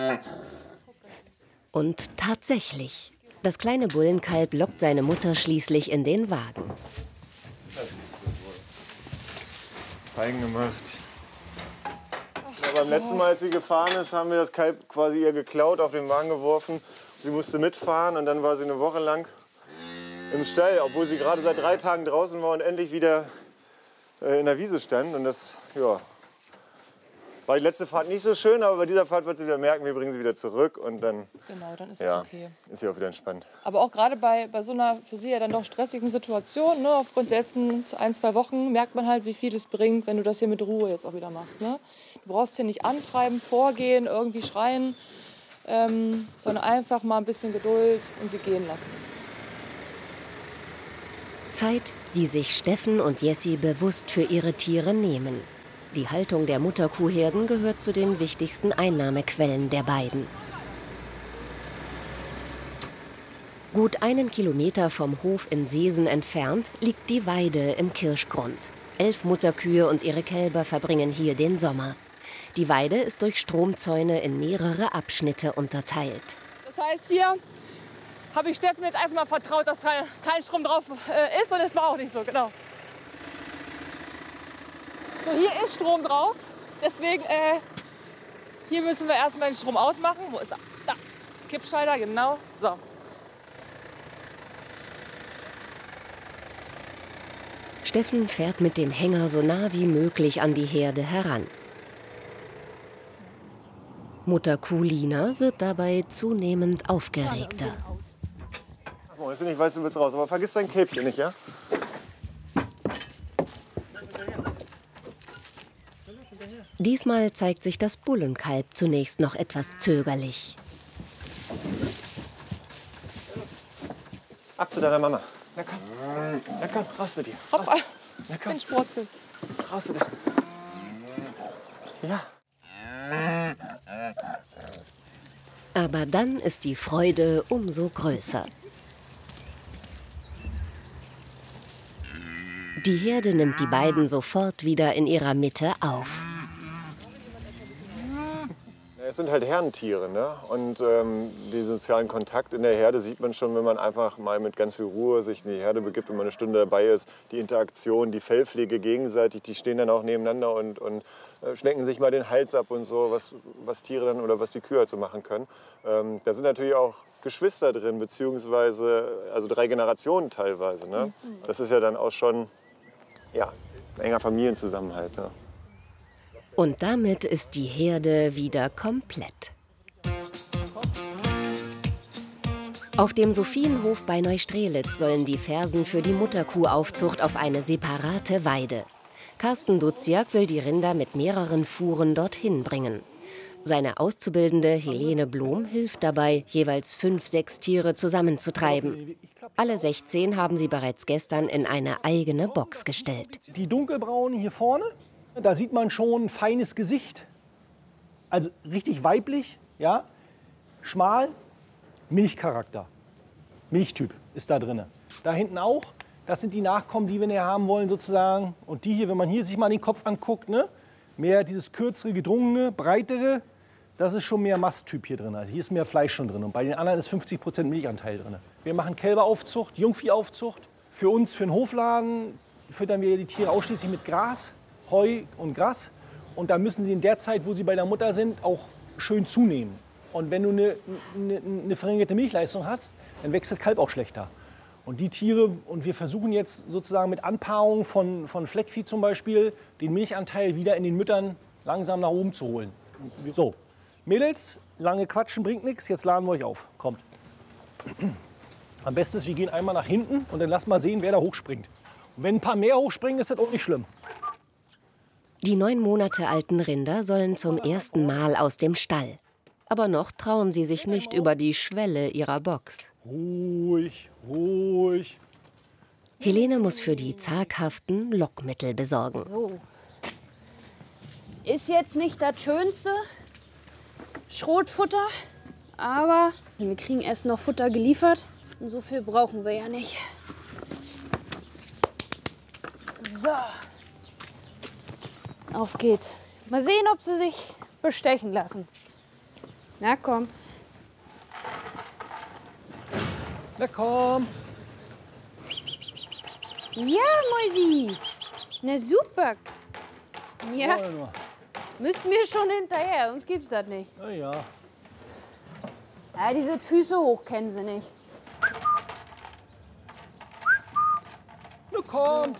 Und tatsächlich, das kleine Bullenkalb lockt seine Mutter schließlich in den Wagen. Fein gemacht. Ja, beim letzten Mal, als sie gefahren ist, haben wir das Kalb quasi ihr geklaut, auf den Wagen geworfen. Sie musste mitfahren und dann war sie eine Woche lang im Stall, obwohl sie gerade seit 3 Tagen draußen war und endlich wieder in der Wiese stand. Und das, ja, war die letzte Fahrt nicht so schön, aber bei dieser Fahrt wird sie wieder merken, wir bringen sie wieder zurück und dann, genau, dann ist ja, es okay. Ist sie auch wieder entspannt. Aber auch gerade bei so einer für sie ja dann doch stressigen Situation, ne, aufgrund der letzten 1, 2 Wochen, merkt man halt, wie viel es bringt, wenn du das hier mit Ruhe jetzt auch wieder machst. Ne? Du brauchst hier nicht antreiben, vorgehen, irgendwie schreien, sondern einfach mal ein bisschen Geduld und sie gehen lassen. Zeit, die sich Steffen und Jessie bewusst für ihre Tiere nehmen. Die Haltung der Mutterkuhherden gehört zu den wichtigsten Einnahmequellen der beiden. Gut 1 Kilometer vom Hof in Seesen entfernt liegt die Weide im Kirschgrund. 11 Mutterkühe und ihre Kälber verbringen hier den Sommer. Die Weide ist durch Stromzäune in mehrere Abschnitte unterteilt. Das heißt, hier habe ich Steffen jetzt einfach mal vertraut, dass kein Strom drauf ist, und es war auch nicht so, genau. So, hier ist Strom drauf, deswegen hier müssen wir erstmal den Strom ausmachen. Wo ist er? Da, Kippschalter, genau, so. Steffen fährt mit dem Hänger so nah wie möglich an die Herde heran. Mutter Kuh Lina wird dabei zunehmend aufgeregter. Ich weiß, du willst raus, aber vergiss dein Kälbchen nicht, ja? Diesmal zeigt sich das Bullenkalb zunächst noch etwas zögerlich. Ab zu deiner Mama. Na komm, raus mit dir. Raus. Hoppa, Na komm, ein Spurzel. raus mit dir. Ja. Aber dann ist die Freude umso größer. Die Herde nimmt die beiden sofort wieder in ihrer Mitte auf. Es sind halt Herdentiere, ne? Und den sozialen Kontakt in der Herde sieht man schon, wenn man einfach mal mit ganz viel Ruhe sich in die Herde begibt, wenn man eine Stunde dabei ist. Die Interaktion, die Fellpflege gegenseitig, die stehen dann auch nebeneinander und schnecken sich mal den Hals ab und so, was Tiere dann oder was die Kühe halt so machen können. Da sind natürlich auch Geschwister drin, beziehungsweise also 3 Generationen teilweise, ne? Das ist ja dann auch schon, ja, ein enger Familienzusammenhalt, ne? Und damit ist die Herde wieder komplett. Auf dem Sophienhof bei Neustrelitz sollen die Fersen für die Mutterkuhaufzucht auf eine separate Weide. Carsten Duziak will die Rinder mit mehreren Fuhren dorthin bringen. Seine Auszubildende Helene Blom hilft dabei, jeweils 5, 6 Tiere zusammenzutreiben. Alle 16 haben sie bereits gestern in eine eigene Box gestellt. Die dunkelbraunen hier vorne, da sieht man schon ein feines Gesicht. Also richtig weiblich, ja, schmal, Milchcharakter. Milchtyp ist da drin. Da hinten auch, das sind die Nachkommen, die wir näher haben wollen sozusagen. Und die hier, wenn man hier sich mal den Kopf anguckt, ne, mehr dieses kürzere, gedrungene, breitere, das ist schon mehr Masttyp hier drin. Also hier ist mehr Fleisch schon drin. Und bei den anderen ist 50% Milchanteil drin. Wir machen Kälberaufzucht, Jungviehaufzucht. Für uns, für den Hofladen, füttern wir die Tiere ausschließlich mit Gras, Heu und Gras. Und da müssen sie in der Zeit, wo sie bei der Mutter sind, auch schön zunehmen. Und wenn du eine verringerte Milchleistung hast, dann wächst das Kalb auch schlechter. Und die Tiere, und wir versuchen jetzt sozusagen mit Anpaarung von Fleckvieh zum Beispiel, den Milchanteil wieder in den Müttern langsam nach oben zu holen. So, Mädels, lange quatschen bringt nichts, jetzt laden wir euch auf. Kommt. Am besten ist, wir gehen einmal nach hinten und dann lass mal sehen, wer da hochspringt. Und wenn ein paar mehr hochspringen, ist das auch nicht schlimm. Die 9 Monate alten Rinder sollen zum ersten Mal aus dem Stall. Aber noch trauen sie sich nicht über die Schwelle ihrer Box. Ruhig, ruhig. Helene muss für die Zaghaften Lockmittel besorgen. So. Ist jetzt nicht das schönste Schrotfutter, aber wir kriegen erst noch Futter geliefert. Und so viel brauchen wir ja nicht. So. Auf geht's. Mal sehen, ob sie sich bestechen lassen. Na komm. Na komm. Ja, Mäusi. Na super. Ja, Warte mal. müssten wir schon hinterher, sonst gibt's das nicht. Na ja. Ja, diese Füße hoch kennen sie nicht. Na komm.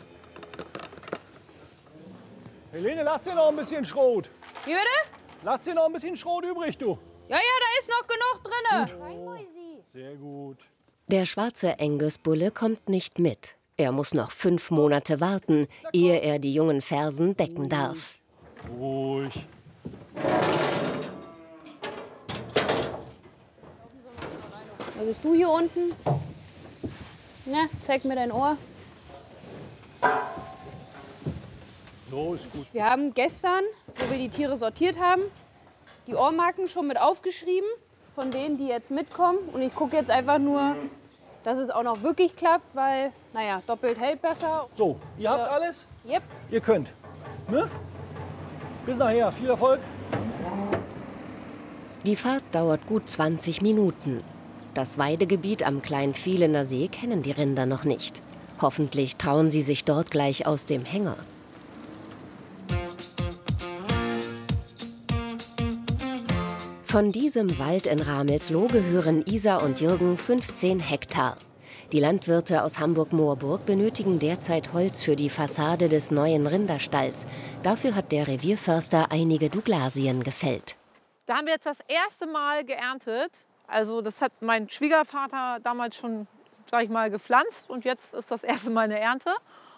Helene, lass dir noch ein bisschen Schrot. Wie bitte? Lass dir noch ein bisschen Schrot übrig, du. Ja, da ist noch genug drinne. Hi, Mäusi. Sehr gut. Der schwarze Angus-Bulle kommt nicht mit. Er muss noch 5 Monate warten, ehe er die jungen Fersen decken darf. Ruhig. Wer bist du hier unten? Na, zeig mir dein Ohr. Los, gut. Wir haben gestern, wo wir die Tiere sortiert haben, die Ohrmarken schon mit aufgeschrieben, von denen, die jetzt mitkommen. Und ich gucke jetzt einfach nur, dass es auch noch wirklich klappt, weil, naja, doppelt hält besser. So, ihr habt Ja. alles? Yep. Ihr könnt. Ne? Bis nachher. Viel Erfolg. Die Fahrt dauert gut 20 Minuten. Das Weidegebiet am Kleinvielener See kennen die Rinder noch nicht. Hoffentlich trauen sie sich dort gleich aus dem Hänger. Von diesem Wald in Ramelsloh gehören Isa und Jürgen 15 Hektar. Die Landwirte aus Hamburg-Moorburg benötigen derzeit Holz für die Fassade des neuen Rinderstalls. Dafür hat der Revierförster einige Douglasien gefällt. Da haben wir jetzt das erste Mal geerntet. Also das hat mein Schwiegervater damals schon, sag ich mal, gepflanzt. Und jetzt ist das erste Mal eine Ernte.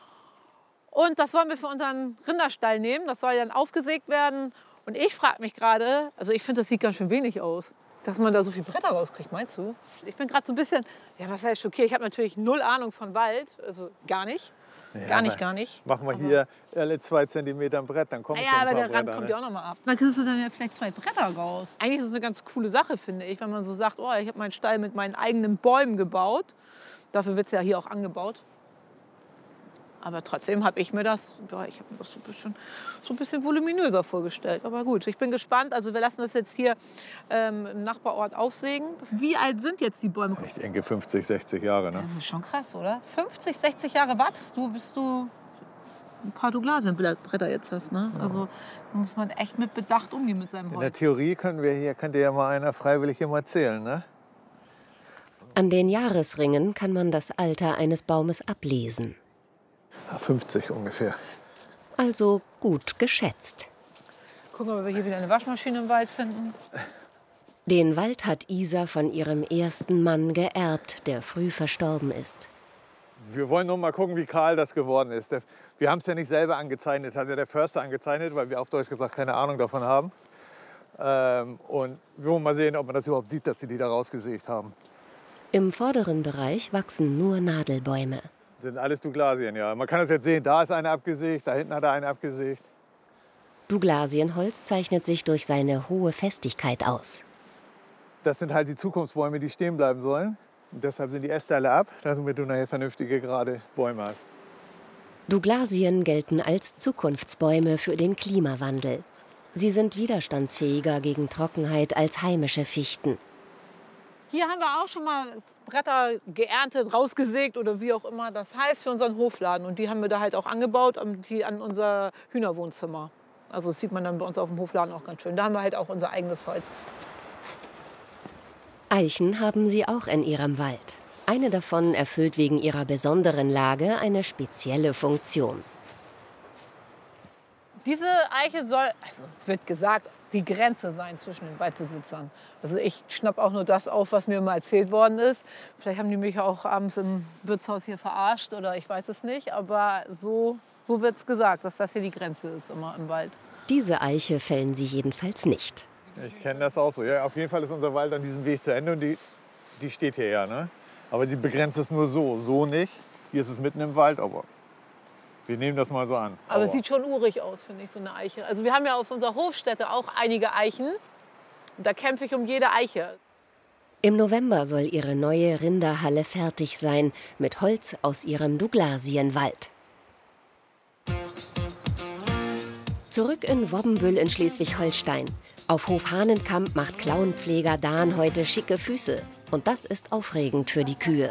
Und das wollen wir für unseren Rinderstall nehmen. Das soll dann aufgesägt werden. Und ich frage mich gerade, also ich finde, das sieht ganz schön wenig aus, dass man da so viel Bretter rauskriegt, meinst du? Ich bin gerade so ein bisschen, ja, was heißt schockiert? Ich habe natürlich null Ahnung von Wald, also gar nicht. Ja, Gar nicht. Machen wir hier alle 2 Zentimeter ein Brett, dann kommen Ja, schon ein aber paar der Rand Bretter. kommt Ne? ja auch noch mal ab. Dann kriegst du dann ja vielleicht 2 Bretter raus. Eigentlich ist es eine ganz coole Sache, finde ich, wenn man so sagt, oh, ich habe meinen Stall mit meinen eigenen Bäumen gebaut. Dafür wird es ja hier auch angebaut. Aber trotzdem habe ich mir das, ja, ich habe mir das so ein bisschen voluminöser vorgestellt. Aber gut, ich bin gespannt. Also wir lassen das jetzt hier im Nachbarort aufsägen. Wie alt sind jetzt die Bäume? Ich denke 50, 60 Jahre. Ne? Das ist schon krass, oder? 50, 60 Jahre wartest du, bis du ein paar Douglasienbretter jetzt hast. Ne? Also da muss man echt mit Bedacht umgehen mit seinem In der Holz. Theorie könnte ja mal einer freiwillig hier mal zählen. Ne? An den Jahresringen kann man das Alter eines Baumes ablesen. 50 ungefähr. Also gut geschätzt. Gucken, ob wir hier wieder eine Waschmaschine im Wald finden. Den Wald hat Isa von ihrem ersten Mann geerbt, der früh verstorben ist. Wir wollen nur mal gucken, wie kahl das geworden ist. Wir haben es ja nicht selber angezeichnet, hat ja der Förster angezeichnet, weil wir auf Deutsch gesagt keine Ahnung davon haben. Und wir wollen mal sehen, ob man das überhaupt sieht, dass sie die da rausgesägt haben. Im vorderen Bereich wachsen nur Nadelbäume. Das sind alles Douglasien, ja. Man kann das jetzt sehen, da ist eine abgesägt, da hinten hat er eine abgesägt. Douglasienholz zeichnet sich durch seine hohe Festigkeit aus. Das sind halt die Zukunftsbäume, die stehen bleiben sollen. Und deshalb sind die Äste alle ab, damit du nachher vernünftige, gerade Bäume hast. Douglasien gelten als Zukunftsbäume für den Klimawandel. Sie sind widerstandsfähiger gegen Trockenheit als heimische Fichten. Hier haben wir auch schon mal Bretter geerntet, rausgesägt oder wie auch immer das heißt für unseren Hofladen. Und die haben wir da halt auch angebaut, die an unser Hühnerwohnzimmer. Also das sieht man dann bei uns auf dem Hofladen auch ganz schön. Da haben wir halt auch unser eigenes Holz. Eichen haben sie auch in ihrem Wald. Eine davon erfüllt wegen ihrer besonderen Lage eine spezielle Funktion. Diese Eiche soll, also es wird gesagt, die Grenze sein zwischen den Waldbesitzern. Also ich schnapp auch nur das auf, was mir mal erzählt worden ist. Vielleicht haben die mich auch abends im Wirtshaus hier verarscht oder ich weiß es nicht. Aber so wird es gesagt, dass das hier die Grenze ist immer im Wald. Diese Eiche fällen sie jedenfalls nicht. Ich kenne das auch so. Ja, auf jeden Fall ist unser Wald an diesem Weg zu Ende und die steht hier ja. Ne? Aber sie begrenzt es nur so nicht. Hier ist es mitten im Wald, aber wir nehmen das mal so an. Aber es sieht schon urig aus, finde ich, so eine Eiche. Also wir haben ja auf unserer Hofstätte auch einige Eichen. Und da kämpfe ich um jede Eiche. Im November soll ihre neue Rinderhalle fertig sein, mit Holz aus ihrem Douglasienwald. Zurück in Wobbenbüll in Schleswig-Holstein. Auf Hof Hahnenkamp macht Klauenpfleger Dan heute schicke Füße. Und das ist aufregend für die Kühe.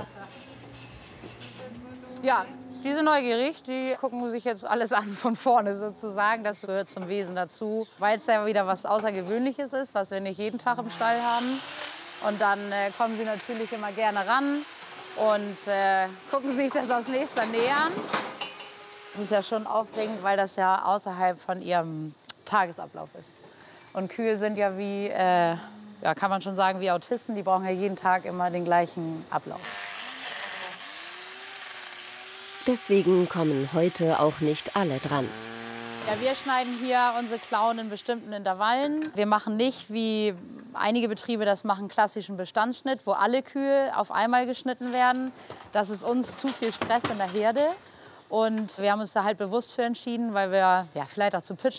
Ja, die sind neugierig. Die gucken sich jetzt alles an von vorne sozusagen. Das gehört zum Wesen dazu, weil es ja wieder was Außergewöhnliches ist, was wir nicht jeden Tag im Stall haben. Und dann kommen sie natürlich immer gerne ran und gucken sich das aus nächster Nähe an. Das ist ja schon aufregend, weil das ja außerhalb von ihrem Tagesablauf ist. Und Kühe sind ja wie, ja, kann man schon sagen, wie Autisten. Die brauchen ja jeden Tag immer den gleichen Ablauf. Deswegen kommen heute auch nicht alle dran. Ja, wir schneiden hier unsere Klauen in bestimmten Intervallen. Wir machen nicht, wie einige Betriebe das machen, klassischen Bestandsschnitt, wo alle Kühe auf einmal geschnitten werden. Das ist uns zu viel Stress in der Herde. Und wir haben uns da halt bewusst für entschieden, weil wir ja, vielleicht auch zu